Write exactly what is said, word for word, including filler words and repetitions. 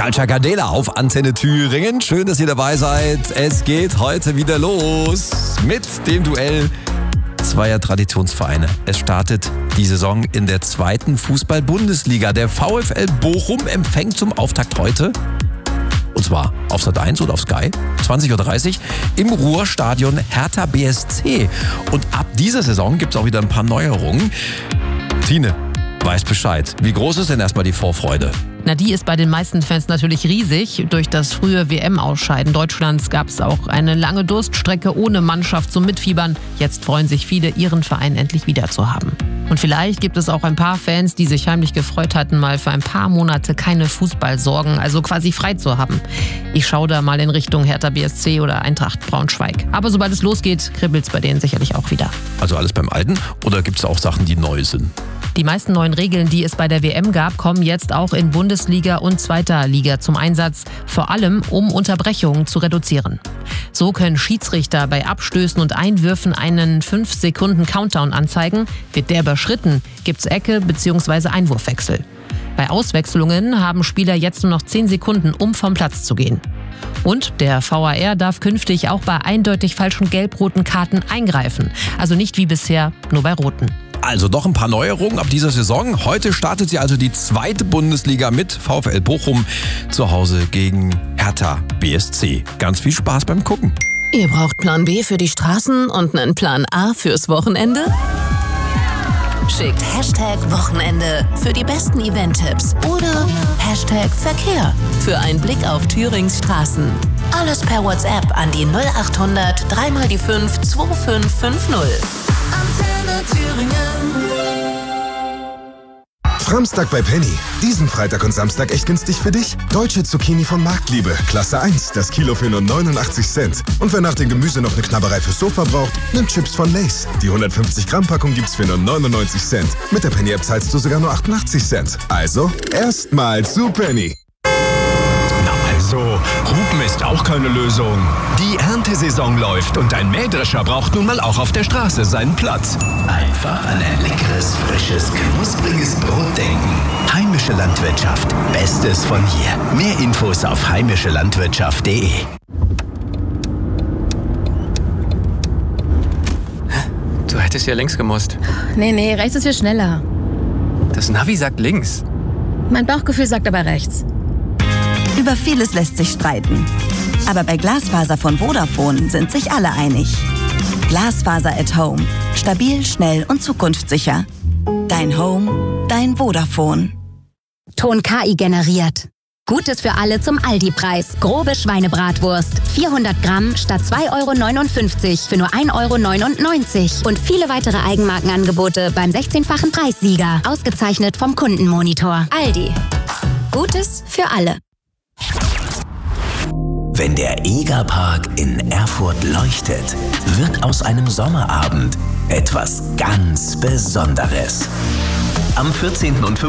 Calcia Candela auf Antenne Thüringen. Schön, dass ihr dabei seid. Es geht heute wieder los mit dem Duell zweier Traditionsvereine. Es startet die Saison in der zweiten Fußball-Bundesliga. Der VfL Bochum empfängt zum Auftakt heute, und zwar auf Sat eins oder auf Sky, zwanzig Uhr dreißig, im Ruhrstadion Hertha B S C. Und ab dieser Saison gibt es auch wieder ein paar Neuerungen. Tine weiß Bescheid. Wie groß ist denn erstmal die Vorfreude? Na, die ist bei den meisten Fans natürlich riesig. Durch das frühe W M-Ausscheiden Deutschlands gab es auch eine lange Durststrecke ohne Mannschaft zum Mitfiebern. Jetzt freuen sich viele, ihren Verein endlich wieder zu haben. Und vielleicht gibt es auch ein paar Fans, die sich heimlich gefreut hatten, mal für ein paar Monate keine Fußballsorgen, also quasi frei zu haben. Ich schaue da mal in Richtung Hertha B S C oder Eintracht Braunschweig. Aber sobald es losgeht, kribbelt es bei denen sicherlich auch wieder. Also alles beim Alten? Oder gibt es auch Sachen, die neu sind? Die meisten neuen Regeln, die es bei der W M gab, kommen jetzt auch in Bundesliga und zweiter Liga zum Einsatz, vor allem um Unterbrechungen zu reduzieren. So können Schiedsrichter bei Abstößen und Einwürfen einen fünf Sekunden Countdown anzeigen. Wird der überschritten, gibt's Ecke bzw. Einwurfwechsel. Bei Auswechslungen haben Spieler jetzt nur noch zehn Sekunden, um vom Platz zu gehen. Und der V A R darf künftig auch bei eindeutig falschen gelb-roten Karten eingreifen. Also nicht wie bisher, nur bei roten. Also doch ein paar Neuerungen ab dieser Saison. Heute startet sie also die zweite Bundesliga mit VfL Bochum zu Hause gegen Hertha B S C. Ganz viel Spaß beim Gucken. Ihr braucht Plan B für die Straßen und einen Plan A fürs Wochenende? Schickt Hashtag Wochenende für die besten Event-Tipps oder Hashtag Verkehr für einen Blick auf Thürings Straßen. Alles per WhatsApp an die null acht hundert drei mal die fünf zwei fünf fünf null. Antenne Thüringen. Framstag bei Penny. Diesen Freitag und Samstag echt günstig für dich. Deutsche Zucchini von Marktliebe. Klasse eins. Das Kilo für nur neunundachtzig Cent. Und wer nach dem Gemüse noch eine Knabberei fürs Sofa braucht, nimmt Chips von Lay's. Die hundertfünfzig Gramm Packung gibt's für nur neunundneunzig Cent. Mit der Penny-App zahlst du sogar nur achtundachtzig Cent. Also, erstmal zu Penny. So, Hupen ist auch keine Lösung. Die Erntesaison läuft und ein Mähdrescher braucht nun mal auch auf der Straße seinen Platz. Einfach an ein leckeres, frisches, knuspriges Brot denken. Heimische Landwirtschaft. Bestes von hier. Mehr Infos auf heimische landwirtschaft punkt de. Du hättest ja links gemusst. Nee, nee, rechts ist hier schneller. Das Navi sagt links. Mein Bauchgefühl sagt aber rechts. Über vieles lässt sich streiten. Aber bei Glasfaser von Vodafone sind sich alle einig. Glasfaser at Home. Stabil, schnell und zukunftssicher. Dein Home, dein Vodafone. Ton K I generiert. Gutes für alle zum Aldi-Preis. Grobe Schweinebratwurst. vierhundert Gramm statt zwei Euro neunundfünfzig für nur ein Euro neunundneunzig. Und viele weitere Eigenmarkenangebote beim sechzehnfachen Preissieger. Ausgezeichnet vom Kundenmonitor. Aldi. Gutes für alle. Wenn der Egerpark in Erfurt leuchtet, wird aus einem Sommerabend etwas ganz Besonderes. Am vierzehnten und